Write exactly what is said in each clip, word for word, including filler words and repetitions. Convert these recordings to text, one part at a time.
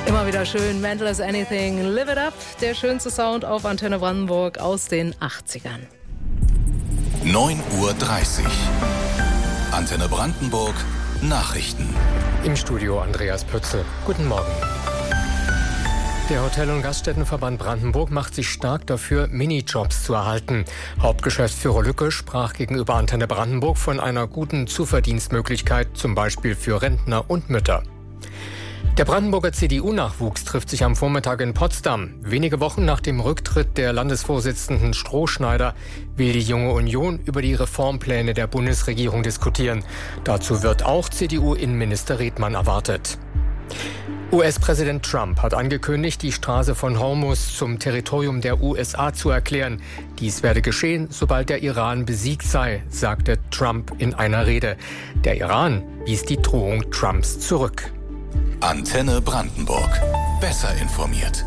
Immer wieder schön, Mental as Anything, Live It Up, der schönste Sound auf Antenne Brandenburg aus den achtzigern. neun Uhr dreißig. Antenne Brandenburg, Nachrichten. Im Studio Andreas Pötzl. Guten Morgen. Der Hotel- und Gaststättenverband Brandenburg macht sich stark dafür, Minijobs zu erhalten. Hauptgeschäftsführer Lücke sprach gegenüber Antenne Brandenburg von einer guten Zuverdienstmöglichkeit, zum Beispiel für Rentner und Mütter. Der Brandenburger C D U-Nachwuchs trifft sich am Vormittag in Potsdam. Wenige Wochen nach dem Rücktritt der Landesvorsitzenden Strohschneider will die Junge Union über die Reformpläne der Bundesregierung diskutieren. Dazu wird auch C D U-Innenminister Redmann erwartet. U S-Präsident Trump hat angekündigt, die Straße von Hormuz zum Territorium der U S A zu erklären. Dies werde geschehen, sobald der Iran besiegt sei, sagte Trump in einer Rede. Der Iran wies die Drohung Trumps zurück. Antenne Brandenburg. Besser informiert.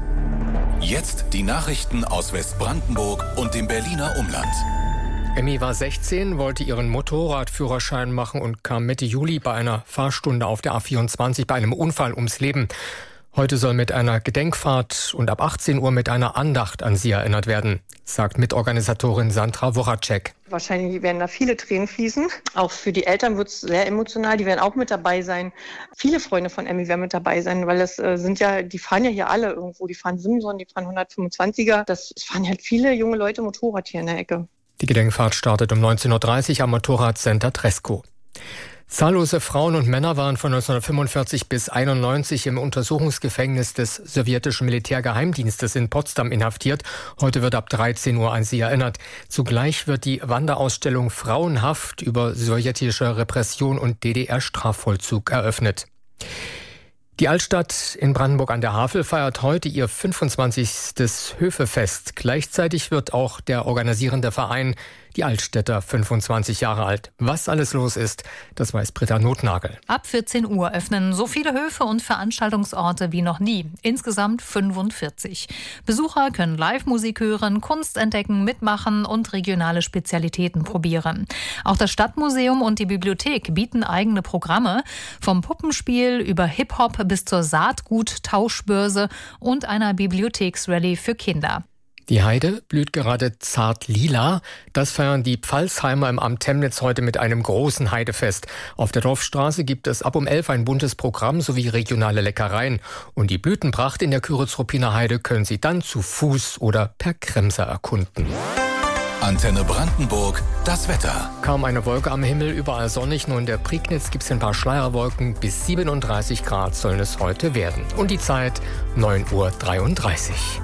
Jetzt die Nachrichten aus Westbrandenburg und dem Berliner Umland. Emmy war sechzehn, wollte ihren Motorradführerschein machen und kam Mitte Juli bei einer Fahrstunde auf der A vierundzwanzig bei einem Unfall ums Leben. Heute soll mit einer Gedenkfahrt und ab achtzehn Uhr mit einer Andacht an sie erinnert werden, sagt Mitorganisatorin Sandra Woracek. Wahrscheinlich werden da viele Tränen fließen. Auch für die Eltern wird es sehr emotional. Die werden auch mit dabei sein. Viele Freunde von Emmy werden mit dabei sein, weil das äh, sind ja, die fahren ja hier alle irgendwo. Die fahren Simson, die fahren hundertfünfundzwanziger. Das fahren halt viele junge Leute Motorrad hier in der Ecke. Die Gedenkfahrt startet um neunzehn Uhr dreißig am Motorradcenter Tresco. Zahllose Frauen und Männer waren von neunzehnhundertfünfundvierzig bis einundneunzig im Untersuchungsgefängnis des sowjetischen Militärgeheimdienstes in Potsdam inhaftiert. Heute wird ab dreizehn Uhr an sie erinnert. Zugleich wird die Wanderausstellung Frauenhaft über sowjetische Repression und D D R-Strafvollzug eröffnet. Die Altstadt in Brandenburg an der Havel feiert heute ihr fünfundzwanzigstes Höfefest. Gleichzeitig wird auch der organisierende Verein Die Altstädter fünfundzwanzig Jahre alt. Was alles los ist, das weiß Britta Notnagel. Ab vierzehn Uhr öffnen so viele Höfe und Veranstaltungsorte wie noch nie. Insgesamt fünfundvierzig. Besucher können Live-Musik hören, Kunst entdecken, mitmachen und regionale Spezialitäten probieren. Auch das Stadtmuseum und die Bibliothek bieten eigene Programme. Vom Puppenspiel über Hip-Hop bis zur Saatgut-Tauschbörse und einer Bibliotheksrallye für Kinder. Die Heide blüht gerade zart lila. Das feiern die Pfalzheimer im Amt Temnitz heute mit einem großen Heidefest. Auf der Dorfstraße gibt es ab um elf ein buntes Programm sowie regionale Leckereien. Und die Blütenpracht in der Kyritz-Ruppiner Heide können Sie dann zu Fuß oder per Kremser erkunden. Antenne Brandenburg, das Wetter. Kaum eine Wolke am Himmel, überall sonnig. Nur in der Prignitz gibt es ein paar Schleierwolken. Bis siebenunddreißig Grad sollen es heute werden. Und die Zeit neun Uhr dreiunddreißig.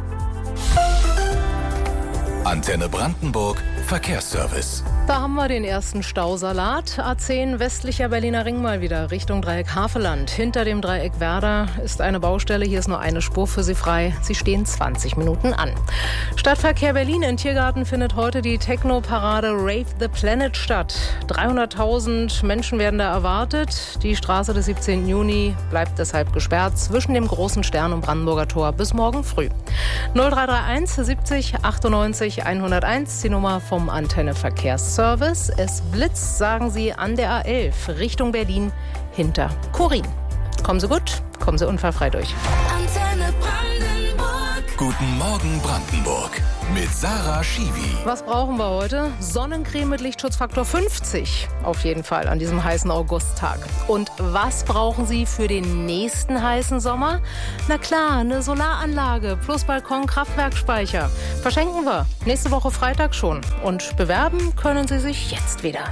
Antenne Brandenburg, Verkehrsservice. Da haben wir den ersten Stausalat. A zehn westlicher Berliner Ring mal wieder Richtung Dreieck Havelland. Hinter dem Dreieck Werder ist eine Baustelle. Hier ist nur eine Spur für Sie frei. Sie stehen zwanzig Minuten an. Stadtverkehr Berlin in Tiergarten findet heute die Techno-Parade Rave the Planet statt. dreihunderttausend Menschen werden da erwartet. Die Straße des siebzehnten Juni bleibt deshalb gesperrt zwischen dem Großen Stern und Brandenburger Tor bis morgen früh. null drei drei eins siebzig achtundneunzig hunderteins, die Nummer vom Antenne Verkehrsservice. Es blitzt, sagen Sie, an der A elf Richtung Berlin hinter Chorin. Kommen Sie gut, kommen Sie unfallfrei durch. Antenne Brandenburg. Guten Morgen Brandenburg mit Sarah Schiwi. Was brauchen wir heute? Sonnencreme mit Lichtschutzfaktor fünfzig. Auf jeden Fall an diesem heißen Augusttag. Und was brauchen Sie für den nächsten heißen Sommer? Na klar, eine Solaranlage plus Balkon, Kraftwerkspeicher. Verschenken wir nächste Woche Freitag schon. Und bewerben können Sie sich jetzt wieder.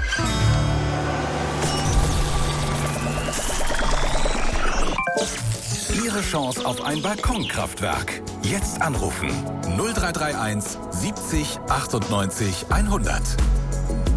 Ihre Chance auf ein Balkonkraftwerk. Jetzt anrufen null drei drei eins siebzig achtundneunzig hundert.